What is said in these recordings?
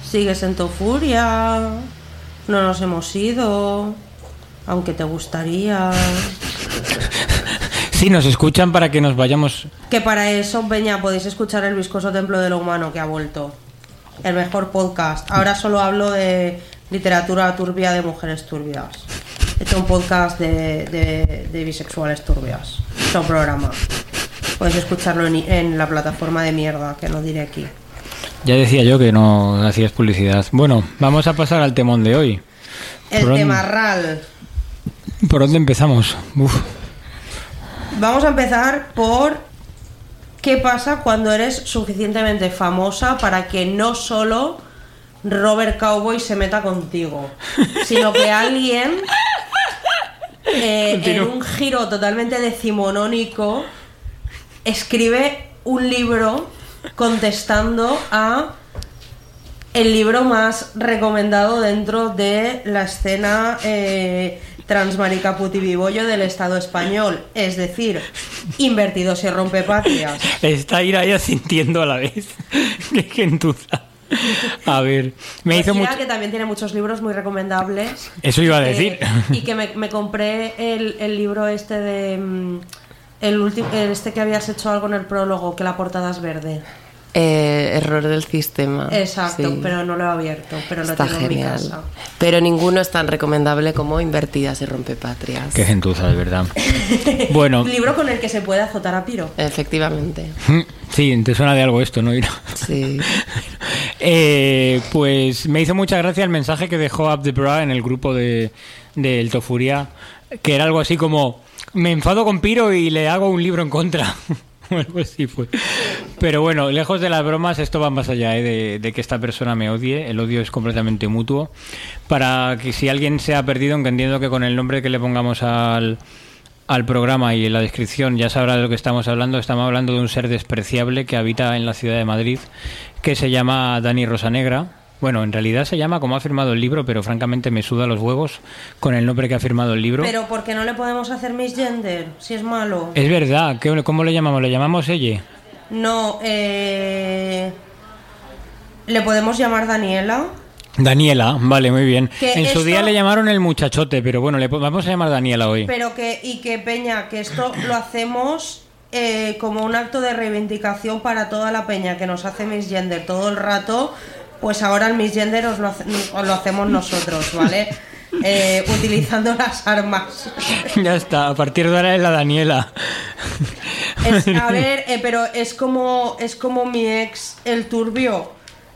Sigues en Tofuria. No nos hemos ido. Aunque te gustaría. Sí, nos escuchan para que nos vayamos. Que para eso, Peña, podéis escuchar El Viscoso Templo de lo Humano, que ha vuelto. El mejor podcast. Ahora solo hablo de literatura turbia de mujeres turbias. He hecho un podcast de bisexuales turbias. Es un programa. Podéis escucharlo en la plataforma de mierda, que no diré aquí. Ya decía yo que no hacías publicidad. Bueno, vamos a pasar al temón de hoy. El temarral. ¿Por dónde empezamos? Uf. Vamos a empezar por qué pasa cuando eres suficientemente famosa para que no solo Robert Cowboy se meta contigo, sino que alguien en un giro totalmente decimonónico escribe un libro contestando a el libro más recomendado dentro de la escena transmarica putibibollo del Estado español, es decir, Invertidos y Rompepatrias. Está Ira ya sintiendo a la vez. Qué gentuza. A ver, me hizo mucho. Que también tiene muchos libros muy recomendables. Eso iba a decir. Y que me compré el libro este de el último, este que habías hecho algo en el prólogo, que la portada es verde. Error del sistema. Exacto, sí. Pero no lo he abierto, pero lo está tengo genial. En mi casa. Pero ninguno es tan recomendable como Invertidas y Rompepatrias. Qué gentuza, de verdad. Bueno. Un libro con el que se puede azotar a Piro. Efectivamente. Sí, te suena de algo esto, ¿no? Sí. Pues me hizo mucha gracia el mensaje que dejó Abdebra en el grupo del Tofuria, que era algo así como: me enfado con Piro y le hago un libro en contra. Bueno, pues sí fue. Pero bueno, lejos de las bromas, esto va más allá de que esta persona me odie. El odio es completamente mutuo. Para que si alguien se ha perdido, aunque entiendo que con el nombre que le pongamos al programa y en la descripción ya sabrá de lo que estamos hablando. Estamos hablando de un ser despreciable que habita en la ciudad de Madrid, que se llama Dani Rosanegra. Bueno, en realidad se llama como ha firmado el libro, pero francamente me suda los huevos con el nombre que ha firmado el libro. Pero ¿por qué no le podemos hacer misgender? Si es malo. Es verdad. ¿Cómo le llamamos? ¿Le llamamos ella? No, ¿le podemos llamar Daniela? Daniela, vale, muy bien. En su esto... día le llamaron el muchachote, pero bueno, le vamos a llamar Daniela hoy. Pero que Peña, que esto lo hacemos como un acto de reivindicación para toda la peña que nos hace misgender todo el rato. Pues ahora el misgender os lo hacemos nosotros, ¿vale? Utilizando las armas. Ya está, a partir de ahora es la Daniela. A ver, pero es como mi ex, el turbio.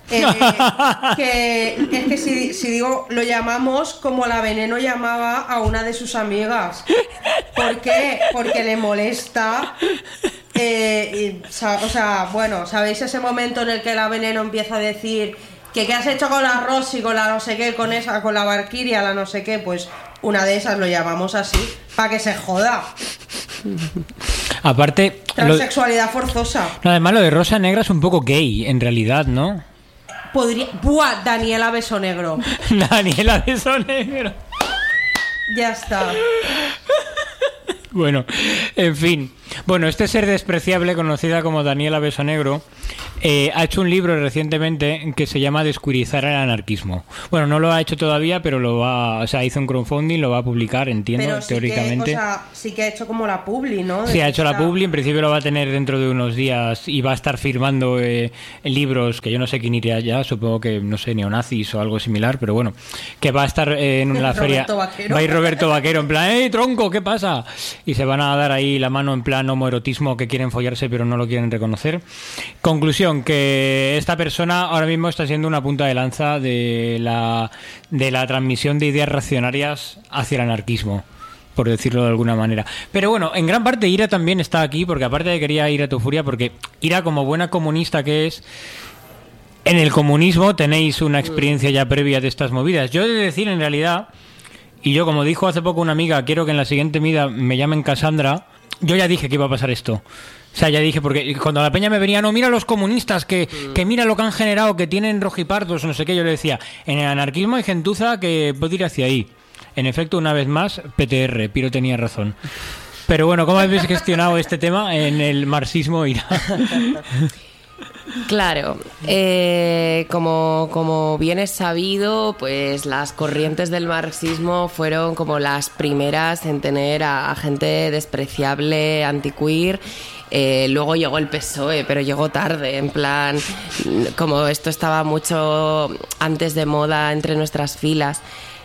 Que es que si digo, lo llamamos como la Veneno llamaba a una de sus amigas. ¿Por qué? Porque le molesta. O sea, bueno, ¿sabéis ese momento en el que la Veneno empieza a decir que qué has hecho con la Rosy, con la no sé qué, con esa, con la Valkyria, la no sé qué? Pues una de esas lo llamamos así, para que se joda. Aparte, transexualidad forzosa. Además, lo de Rosa Negra es un poco gay, en realidad, ¿no? Podría... ¡Buah! Daniela Beso Negro. Daniela Beso Negro. Ya está. Bueno, en fin. Bueno, este ser despreciable, conocida como Daniela Beso Negro, ha hecho un libro recientemente que se llama Descuirizar el anarquismo. Bueno, no lo ha hecho todavía, pero lo va, o sea, hizo un crowdfunding, lo va a publicar, entiendo, pero sí teóricamente. Que, o sea, sí que ha hecho como la publi, ¿no? Sí, ha hecho la publi, en principio lo va a tener dentro de unos días y va a estar firmando libros que yo no sé quién iría allá, supongo que, no sé, neonazis o algo similar, pero bueno, que va a estar en la feria. Vaquero. Va a ir Roberto Vaquero en plan, ¡hey, tronco, qué pasa! Y se van a dar ahí la mano en plan homoerotismo, que quieren follarse pero no lo quieren reconocer. Conclusión, que esta persona ahora mismo está siendo una punta de lanza de la transmisión de ideas reaccionarias hacia el anarquismo, por decirlo de alguna manera. Pero bueno, en gran parte Ira también está aquí, porque aparte de que quería ir a Tofuria, porque Ira, como buena comunista que es, en el comunismo tenéis una experiencia ya previa de estas movidas. Yo he de decir, en realidad, y yo, como dijo hace poco una amiga, quiero que en la siguiente vida me llamen Cassandra, yo ya dije que iba a pasar esto. O sea, ya dije, porque cuando la peña me venía, no, mira los comunistas, que mira lo que han generado, que tienen rojipardos, no sé qué, yo le decía, en el anarquismo hay gentuza que puede ir hacia ahí. En efecto, una vez más, PTR, Piro tenía razón. Pero bueno, ¿cómo habéis gestionado este tema en el marxismo? Claro, como bien es sabido, pues las corrientes del marxismo fueron como las primeras en tener a gente despreciable, antiqueer. Luego llegó el PSOE, pero llegó tarde, en plan, como esto estaba mucho antes de moda entre nuestras filas.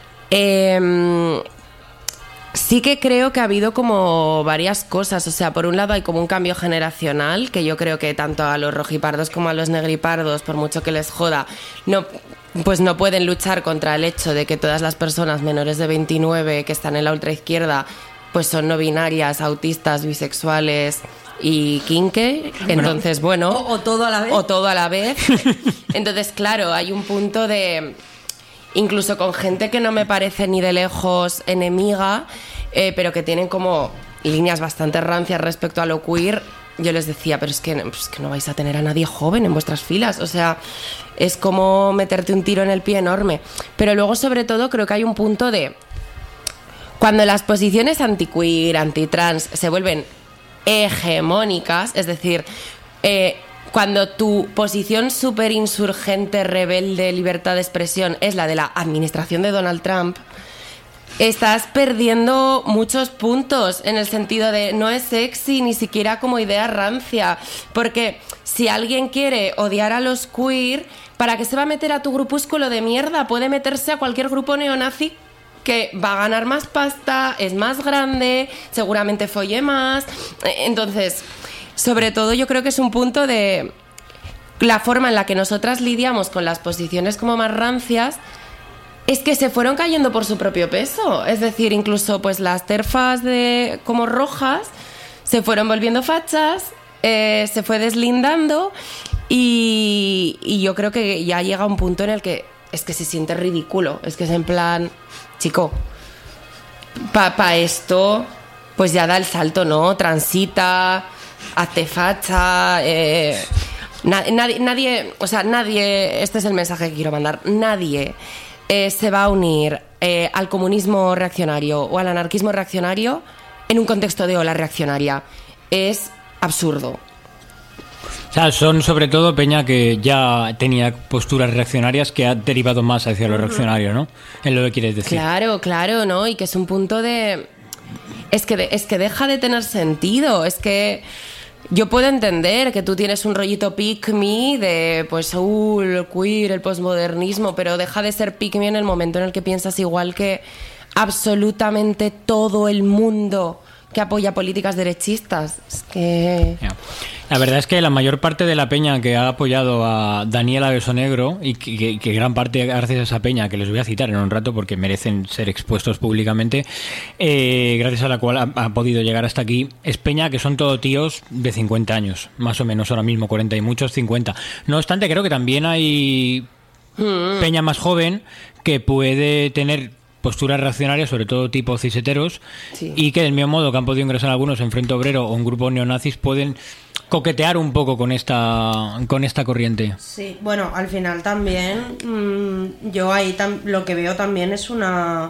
Sí que creo que ha habido como varias cosas, o sea, por un lado hay como un cambio generacional, que yo creo que tanto a los rojipardos como a los negripardos, por mucho que les joda, pues no pueden luchar contra el hecho de que todas las personas menores de 29 que están en la ultraizquierda pues son no binarias, autistas, bisexuales y kinky. Entonces, bueno, o todo a la vez. O todo a la vez. Entonces, claro, hay un punto de... Incluso con gente que no me parece ni de lejos enemiga, pero que tienen como líneas bastante rancias respecto a lo queer, yo les decía, pero es que no vais a tener a nadie joven en vuestras filas. O sea, es como meterte un tiro en el pie enorme. Pero luego, sobre todo, creo que hay un punto de... Cuando las posiciones anti-queer, anti-trans se vuelven hegemónicas, es decir... cuando tu posición súper insurgente, rebelde, libertad de expresión es la de la administración de Donald Trump, estás perdiendo muchos puntos en el sentido de no es sexy ni siquiera como idea rancia, porque si alguien quiere odiar a los queer, ¿para qué se va a meter a tu grupúsculo de mierda? Puede meterse a cualquier grupo neonazi que va a ganar más pasta, es más grande, seguramente folle más. Entonces... Sobre todo yo creo que es un punto de la forma en la que nosotras lidiamos con las posiciones como más rancias, es que se fueron cayendo por su propio peso. Es decir, incluso pues las terfas de como rojas se fueron volviendo fachas, se fue deslindando y yo creo que ya llega un punto en el que es que se siente ridículo. Es que es en plan, chico, pa esto pues ya da el salto, ¿no? Transita... Hazte facha, nadie, o sea, nadie, este es el mensaje que quiero mandar, nadie se va a unir al comunismo reaccionario o al anarquismo reaccionario en un contexto de ola reaccionaria. Es absurdo. O sea, son sobre todo peña que ya tenía posturas reaccionarias que ha derivado más hacia lo reaccionario, ¿no? Es lo que quieres decir. Claro, ¿no? Y que es un punto de... Es que deja de tener sentido, es que... Yo puedo entender que tú tienes un rollito pick me de, pues, el queer, el posmodernismo, pero deja de ser pick me en el momento en el que piensas igual que absolutamente todo el mundo que apoya políticas derechistas. Es que... La verdad es que la mayor parte de la peña que ha apoyado a Daniela Besonegro, y que gran parte gracias a esa peña, que les voy a citar en un rato porque merecen ser expuestos públicamente, gracias a la cual ha podido llegar hasta aquí, es peña que son todo tíos de 50 años, más o menos ahora mismo, 40 y muchos 50. No obstante, creo que también hay peña más joven que puede tener posturas reaccionarias, sobre todo tipo ciseteros, sí, y que del mismo modo que han podido ingresar algunos en Frente Obrero o un grupo neonazis, pueden coquetear un poco con esta corriente. Sí, bueno, al final también yo ahí lo que veo también es una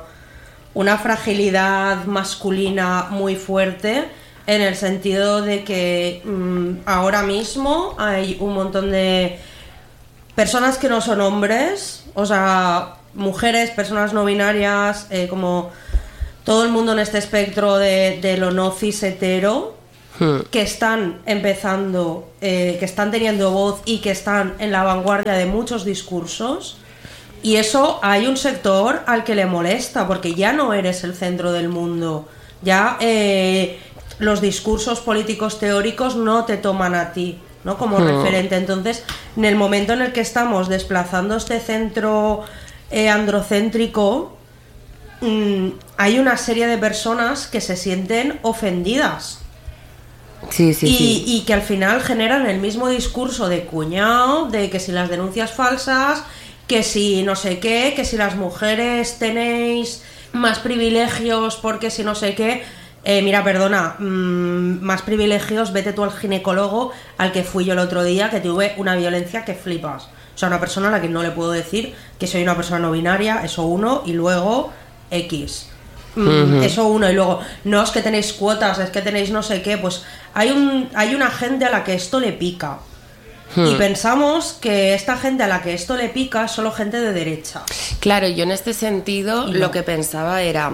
fragilidad masculina muy fuerte, en el sentido de que ahora mismo hay un montón de personas que no son hombres, o sea, mujeres, personas no binarias, como todo el mundo en este espectro de lo no cis hetero, que están empezando, que están teniendo voz y que están en la vanguardia de muchos discursos, y eso hay un sector al que le molesta, porque ya no eres el centro del mundo, ya los discursos políticos teóricos no te toman a ti, ¿no?, como referente. Entonces, en el momento en el que estamos desplazando este centro androcéntrico, hay una serie de personas que se sienten ofendidas. Sí. Y que al final generan el mismo discurso de cuñado, de que si las denuncias falsas, que si no sé qué, que si las mujeres tenéis más privilegios porque si no sé qué. Mira, perdona, más privilegios, vete tú al ginecólogo al que fui yo el otro día, que tuve una violencia que flipas. O sea, una persona a la que no le puedo decir que soy una persona no binaria, eso uno, y luego X. Eso uno, y luego, no es que tenéis cuotas, es que tenéis no sé qué, pues hay una gente a la que esto le pica. Y pensamos que esta gente a la que esto le pica es solo gente de derecha. Claro, yo en este sentido lo que pensaba era...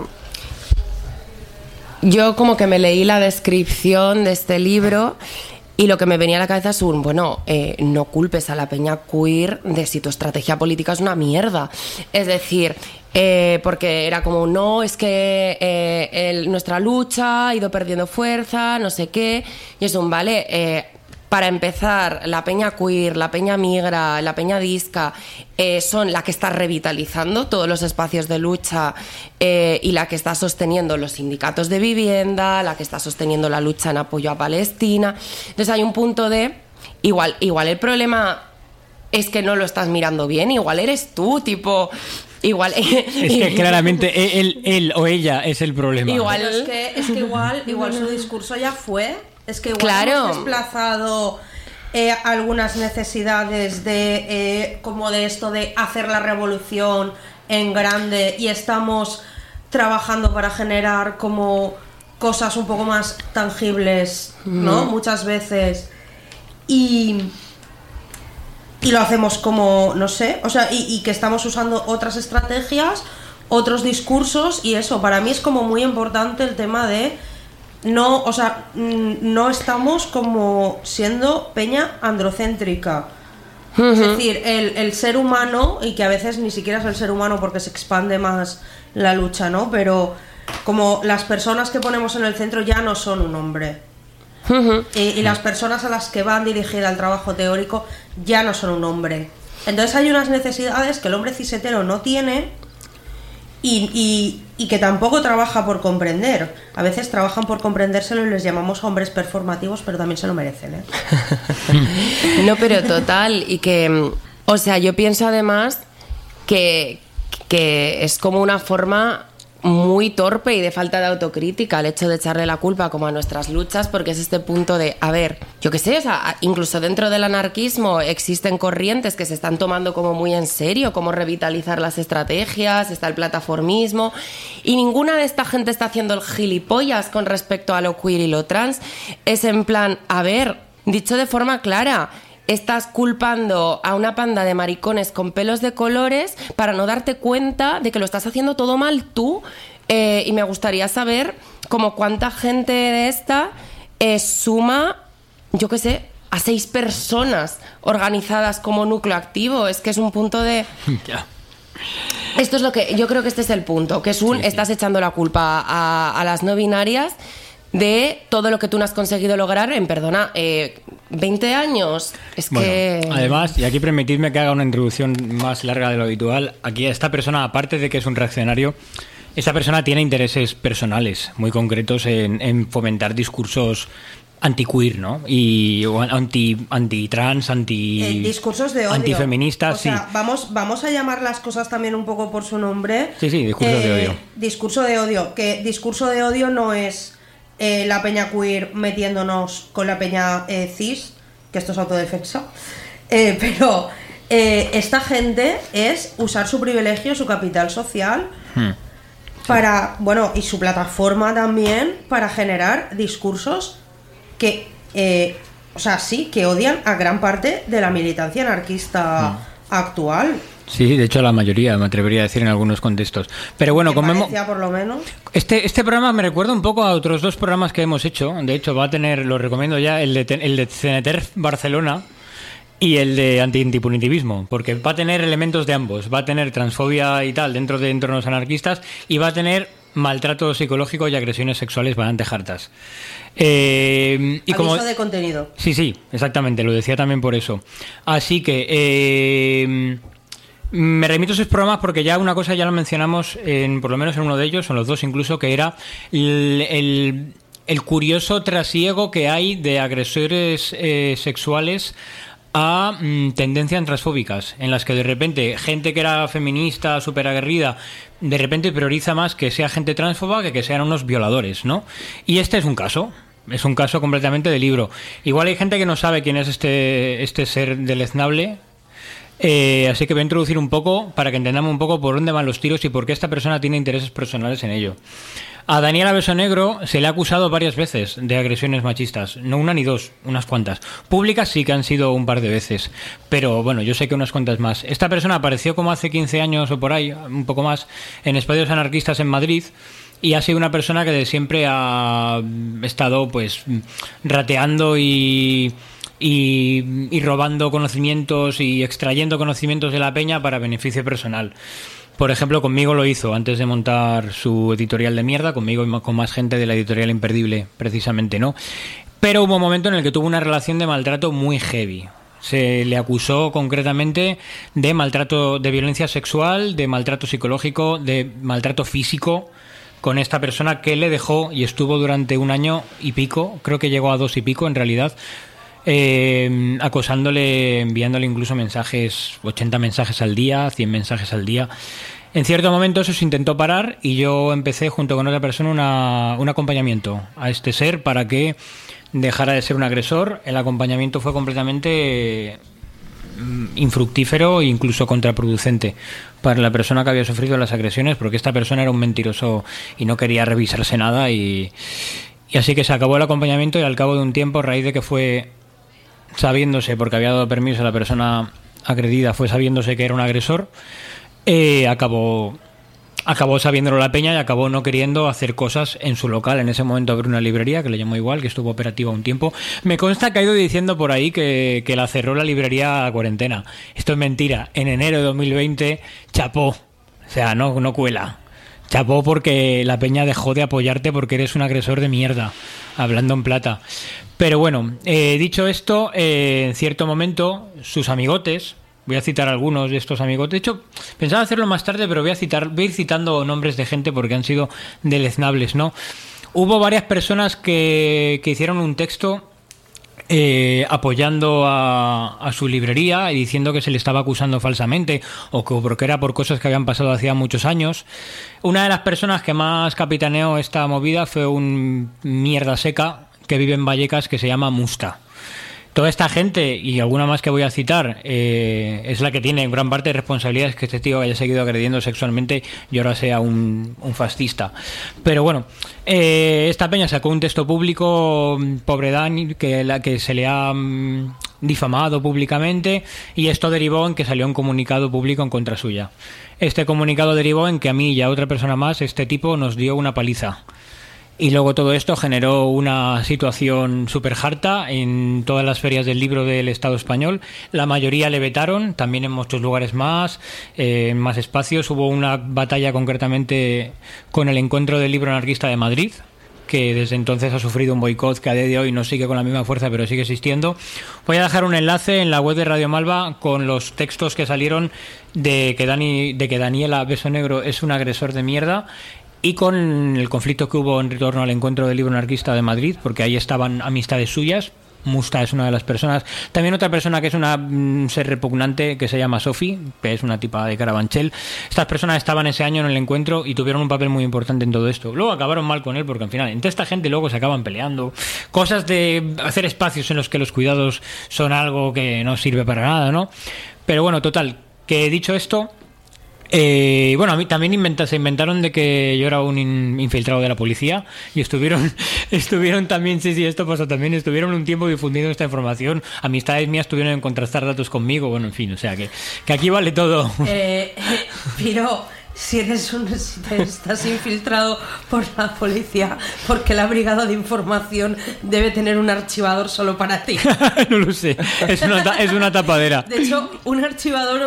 Yo como que me leí la descripción de este libro y lo que me venía a la cabeza es no culpes a la peña queer de si tu estrategia política es una mierda. Es decir... porque era como, no, es que nuestra lucha ha ido perdiendo fuerza, no sé qué, y es para empezar, la peña queer, la peña migra, la peña disca son la que está revitalizando todos los espacios de lucha y la que está sosteniendo los sindicatos de vivienda, la que está sosteniendo la lucha en apoyo a Palestina. Entonces hay un punto de, igual el problema es que no lo estás mirando bien, igual eres tú, tipo... Igual es que claramente él o ella es el problema. Igual es que igual su discurso ya fue. Es que igual hemos desplazado algunas necesidades de como de esto de hacer la revolución en grande y estamos trabajando para generar como cosas un poco más tangibles, ¿no? Muchas veces. Y lo hacemos como, no sé, o sea, y que estamos usando otras estrategias, otros discursos, y eso, para mí es como muy importante el tema de no, o sea, no estamos como siendo peña androcéntrica. Es decir, el ser humano, y que a veces ni siquiera es el ser humano porque se expande más la lucha, ¿no? Pero como las personas que ponemos en el centro ya no son un hombre. Y las personas a las que van dirigida el trabajo teórico ya no son un hombre. Entonces hay unas necesidades que el hombre cis-hetero no tiene y que tampoco trabaja por comprender. A veces trabajan por comprendérselo y les llamamos hombres performativos, pero también se lo merecen, ¿eh? No, pero total, y que, o sea, yo pienso además que es como una forma muy torpe y de falta de autocrítica el hecho de echarle la culpa como a nuestras luchas, porque es este punto de, a ver, yo qué sé, o sea, incluso dentro del anarquismo existen corrientes que se están tomando como muy en serio, como revitalizar las estrategias, está el plataformismo, y ninguna de esta gente está haciendo el gilipollas con respecto a lo queer y lo trans. Es en plan, a ver, dicho de forma clara, estás culpando a una panda de maricones con pelos de colores para no darte cuenta de que lo estás haciendo todo mal tú, y me gustaría saber como cuánta gente de esta suma, yo qué sé, a 6 personas organizadas como núcleo activo. Es que es un punto de... Ya. Esto es lo que... Yo creo que este es el punto, que es un... Sí. Estás echando la culpa a las no binarias de todo lo que tú no has conseguido lograr en, 20 años. Es bueno, que... Además, y aquí permitidme que haga una introducción más larga de lo habitual, aquí esta persona, aparte de que es un reaccionario, esta persona tiene intereses personales muy concretos en fomentar discursos anti-queer, ¿no? Y anti-trans, discursos de odio. Antifeministas, o sea, sí. Vamos a llamar las cosas también un poco por su nombre. Sí, discurso de odio. Discurso de odio, que discurso de odio no es... la peña queer metiéndonos con la peña cis, que esto es autodefensa, pero esta gente es usar su privilegio, su capital social para, bueno, y su plataforma también para generar discursos que, o sea, sí, que odian a gran parte de la militancia anarquista actual. Sí, de hecho la mayoría, me atrevería a decir en algunos contextos. Pero bueno, como por lo menos. Este programa me recuerda un poco a otros 2 programas que hemos hecho. De hecho, va a tener, lo recomiendo ya, el de CNTER Barcelona y el de antipunitivismo, porque va a tener elementos de ambos. Va a tener transfobia y tal dentro de entornos anarquistas y va a tener maltrato psicológico y agresiones sexuales bastante hartas. Aviso de contenido. Sí, exactamente, lo decía también por eso. Así que... me remito a esos programas porque ya una cosa ya lo mencionamos, por lo menos en uno de ellos, en los 2 incluso, que era el curioso trasiego que hay de agresores sexuales a tendencias transfóbicas, en las que de repente gente que era feminista, súper aguerrida, de repente prioriza más que sea gente transfoba que sean unos violadores, ¿no? Y este es un caso. Es un caso completamente de libro. Igual hay gente que no sabe quién es este ser deleznable, Así que voy a introducir un poco para que entendamos un poco por dónde van los tiros y por qué esta persona tiene intereses personales en ello. A Daniela Besonegro se le ha acusado varias veces de agresiones machistas, no una ni dos, unas cuantas. Públicas sí que han sido un par de veces, pero bueno, yo sé que unas cuantas más. Esta persona apareció como hace 15 años o por ahí, un poco más, en Espacios Anarquistas en Madrid, y ha sido una persona que de siempre ha estado pues rateando y robando conocimientos y extrayendo conocimientos de la peña para beneficio personal. Por ejemplo, conmigo lo hizo antes de montar su editorial de mierda, conmigo y con más gente de la editorial Imperdible, precisamente, ¿no? Pero hubo un momento en el que tuvo una relación de maltrato muy heavy. Se le acusó concretamente de maltrato, de violencia sexual, de maltrato psicológico, de maltrato físico con esta persona que le dejó y estuvo durante 1 año y pico, creo que llegó a 2 y pico en realidad, acosándole, enviándole incluso mensajes, 80 mensajes al día, 100 mensajes al día. En cierto momento eso se intentó parar y yo empecé junto con otra persona un acompañamiento a este ser para que dejara de ser un agresor. El acompañamiento fue completamente infructífero e incluso contraproducente para la persona que había sufrido las agresiones, porque esta persona era un mentiroso y no quería revisarse nada y así que se acabó el acompañamiento y al cabo de un tiempo, a raíz de que fue sabiéndose, porque había dado permiso a la persona agredida, fue sabiéndose que era un agresor, acabó sabiéndolo la peña y acabó no queriendo hacer cosas en su local. En ese momento abrió una librería que le llamó igual, que estuvo operativa un tiempo. Me consta que ha ido diciendo por ahí que la cerró la librería a cuarentena. Esto es mentira. En enero de 2020 chapó. O sea, no cuela. Chapó porque la peña dejó de apoyarte porque eres un agresor de mierda, hablando en plata. Pero bueno, dicho esto, en cierto momento sus amigotes, voy a citar algunos de estos amigotes, de hecho pensaba hacerlo más tarde, pero voy a ir citando nombres de gente porque han sido deleznables, ¿no? Hubo varias personas que hicieron un texto apoyando a su librería y diciendo que se le estaba acusando falsamente o que porque era por cosas que habían pasado hacía muchos años. Una de las personas que más capitaneó esta movida fue un mierda seca que vive en Vallecas que se llama Musta. Toda esta gente, y alguna más que voy a citar, es la que tiene en gran parte de responsabilidades que este tío haya seguido agrediendo sexualmente y ahora sea un fascista. Pero bueno, esta peña sacó un texto público, pobre Dani, que se le ha difamado públicamente, y esto derivó en que salió un comunicado público en contra suya. Este comunicado derivó en que a mí y a otra persona más este tipo nos dio una paliza. Y luego todo esto generó una situación súper harta en todas las ferias del libro del Estado español. La mayoría le vetaron, también en muchos lugares más, en más espacios. Hubo una batalla concretamente con el Encuentro del Libro Anarquista de Madrid, que desde entonces ha sufrido un boicot que a día de hoy no sigue con la misma fuerza, pero sigue existiendo. Voy a dejar un enlace en la web de Radio Malva con los textos que salieron de que Daniela Besonegro es un agresor de mierda, y con el conflicto que hubo en torno al Encuentro del Libro Anarquista de Madrid, porque ahí estaban amistades suyas. Musta es una de las personas. También otra persona que es una ser repugnante, que se llama Sofi, que es una tipa de Carabanchel. Estas personas estaban ese año en el encuentro y tuvieron un papel muy importante en todo esto. Luego acabaron mal con él, porque al final entre esta gente luego se acaban peleando. Cosas de hacer espacios en los que los cuidados son algo que no sirve para nada, ¿no? Pero bueno, total, que dicho esto, bueno, a mí también se inventaron de que yo era un infiltrado de la policía y estuvieron también, sí, esto pasó también, estuvieron un tiempo difundiendo esta información. Amistades mías tuvieron que contrastar datos conmigo, bueno, en fin, o sea que aquí vale todo. Pero si te estás infiltrado por la policía, porque la brigada de información debe tener un archivador solo para ti. No lo sé, es una tapadera. De hecho, un archivador